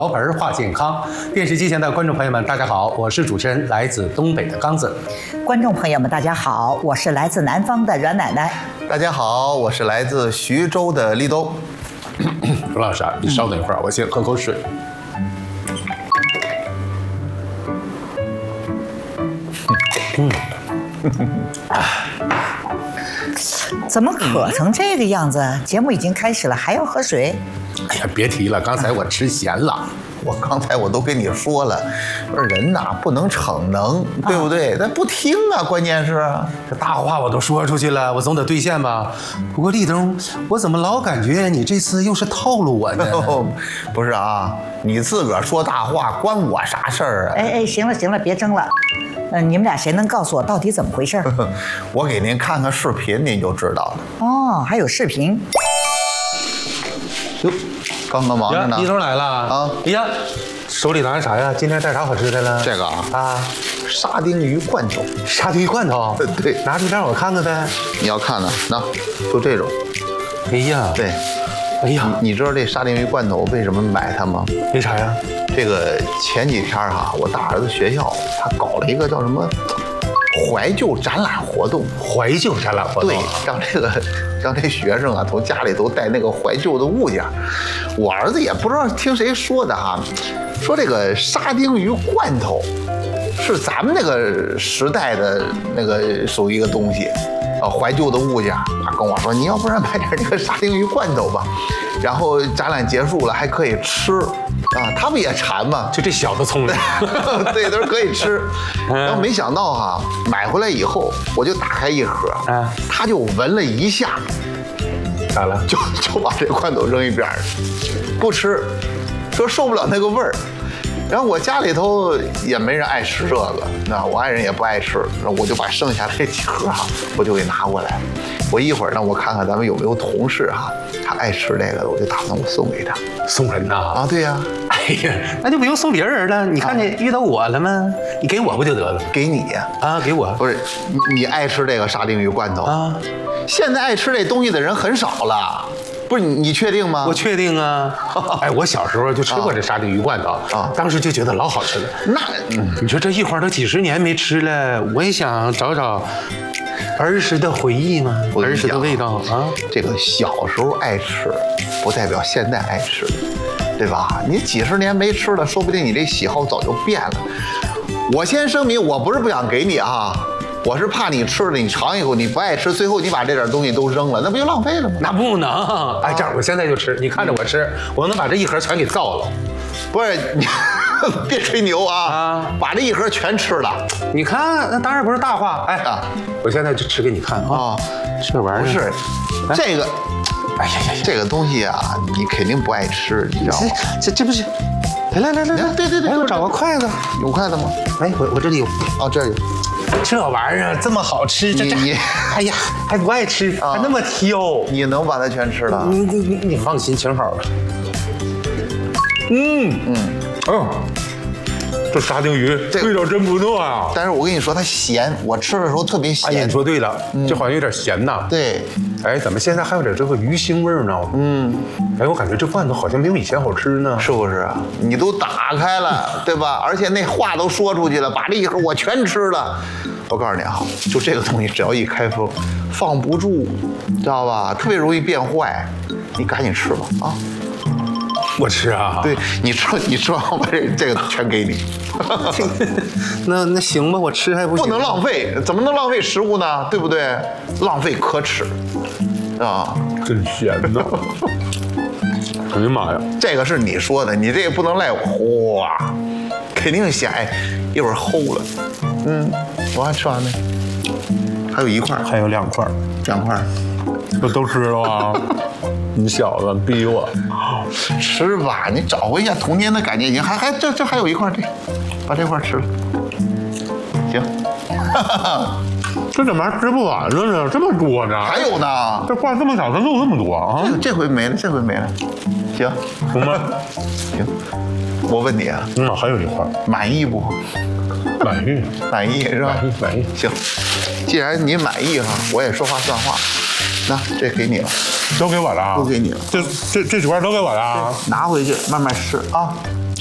老本话健康，电视机前的观众朋友们，大家好，我是主持人来自东北的刚子。 观众朋友们，大家好，我是来自南方的阮奶奶。 大家好，我是来自徐州的立冬。 阮老师啊，你稍等一会儿，我先喝口水。 怎么渴成这个样子？节目已经开始了，还要喝水？ 哎呀，别提了，刚才我吃咸了。 我刚才我都跟你说了，人呐不能逞能，对不对？但不听啊，关键是这大话我都说出去了，我总得兑现吧。不过立冬，我怎么老感觉你这次又是套路我呢？ 不是啊，你自个儿说大话，关我啥事儿啊？ 哎，行了行了，别争了。你们俩谁能告诉我到底怎么回事？ 我给您看看视频，您就知道了。 哦，还有视频。 哟，刚刚忙着呢。 立冬来了啊！ 哎呀，手里拿着啥呀？今天带啥好吃的了？ 这个啊，沙丁鱼罐头。 沙丁鱼罐头？ 对， 拿出来让我看看呗。 你要看呢，那就这种。 哎呀， 对。 哎呀， 你知道这沙丁鱼罐头为什么买它吗？ 为啥呀？ 这个前几天哈，我大儿子学校他搞了一个叫什么怀旧展览活动。 怀旧展览活动， 对，让这学生啊从家里头带那个怀旧的物件。我儿子也不知道听谁说的哈，说这个沙丁鱼罐头是咱们那个时代的那个属于一个东西。怀旧的物件，他跟我说，你要不然买点这个沙丁鱼罐头吧，然后展览结束了还可以吃啊，他们也馋嘛， 就这小子聪明， 对，都是可以吃。然后没想到哈，买回来以后我就打开一盒，他就闻了一下， 咋了？ 就把这罐头扔一边儿，不吃，说受不了那个味儿。然后我家里头也没人爱吃这个，那我爱人也不爱吃，那我就把剩下的这几盒啊，我就给拿过来。我一会儿呢，我看看咱们有没有同事哈，他爱吃这个的，我就打算我送给他。 送人呐？ 啊，对呀。 哎呀，那就不用送别人了。你看见遇到我了吗？你给我不就得了？ 给你呀？ 啊，给我。 不是，你爱吃这个沙丁鱼罐头啊？现在爱吃这东西的人很少了。不是你确定吗？ 我确定啊！哎，我小时候就吃过这沙丁鱼罐头啊，当时就觉得老好吃了。 那你说这一晃都几十年没吃了，我也想找找儿时的回忆嘛，儿时的味道啊。 这个小时候爱吃，不代表现在爱吃，对吧？你几十年没吃了，说不定你这喜好早就变了。我先声明，我不是不想给你啊。我是怕你吃了，你尝一口你不爱吃，最后你把这点东西都扔了，那不就浪费了吗？ 那不能！哎，这样我现在就吃，你看着我吃，我能把这一盒全给造了。 不是你，别吹牛啊！把这一盒全吃了， 你看那当然不是大话。哎我现在就吃给你看啊！这玩意儿不是这个， 哎呀呀， 这个东西啊，你肯定不爱吃，你知道吗？ 这不是，来， 对， 我找个筷子， 有筷子吗？ 哎，我这里有， 哦，这有。 这玩意儿这么好吃， 你哎呀，还不爱吃，还那么挑， 你能把它全吃了？ 你放心，请好了。这沙丁鱼味道真不错啊！ 但是我跟你说，它咸，我吃的时候特别咸。 哎，你说对了，这好像有点咸呐。 对， 哎，怎么现在还有点这个鱼腥味呢？哎，我感觉这罐头好像没有以前好吃呢， 是不是啊？你都打开了，对吧？而且那话都说出去了，把这一盒我全吃了。我告诉你啊，就这个东西，只要一开封，放不住，知道吧？特别容易变坏，你赶紧吃吧啊！ 我吃啊！ 对，你吃完我把这个全给你。 那行吧，我吃还不行？ 不能浪费，怎么能浪费食物呢？对不对？浪费可耻啊！ 真咸呐！哎呀妈呀！ 这个是你说的，你这个不能赖我。哇，肯定咸，一会儿齁了。我还吃完没？还有一块， 还有2块 ，2块， 不都吃了吗？你小子逼我！ 吃吧，你找回一下童年的感觉。你这还有一块，把这块吃了，行。 这怎么还吃不完了呢？这么多呢？ 还有呢？ 这罐这么小，它肉这么多啊！ 这回没了，行吗？ 行。我问你啊， 还有一块， 满意不？ 满意是吧？ 满意。 行，既然你满意哈，我也说话算话。 那这给你了， 都给我了啊， 都给你了， 这几块都给我了啊， 拿回去慢慢吃啊。